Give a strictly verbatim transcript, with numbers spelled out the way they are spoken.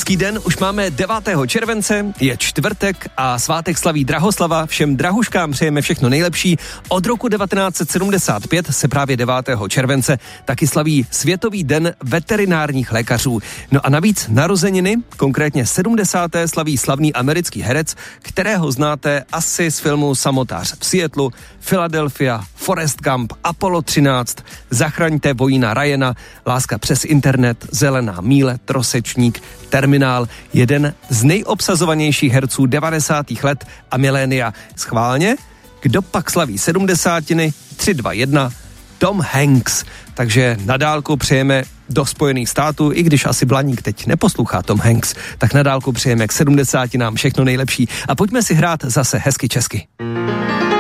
Hezký den, už máme devátého července, je čtvrtek a svátek slaví Drahoslava. Všem drahuškám přejeme všechno nejlepší. Od roku devatenáct set sedmdesát pět se právě devátého července taky slaví Světový den veterinárních lékařů. No a navíc narozeniny, konkrétně sedmdesáté slaví slavný americký herec, kterého znáte asi z filmu Samotář v Seattlu, Philadelphia, Forrest Gump, Apollo třináct, Zachraňte vojína Ryana, Láska přes internet, Zelená míle, Trosečník, Terminál, jeden z nejobsazovanějších herců devadesátých let a milénia. Schválně, kdo pak slaví sedmdesátiny, tři, dva, jedna, Tom Hanks. Takže na dálku přejeme do Spojených států, i když asi Blaník teď neposlouchá Tom Hanks, tak na dálku přejeme k sedmdesátinám všechno nejlepší. A pojďme si hrát zase hezky česky.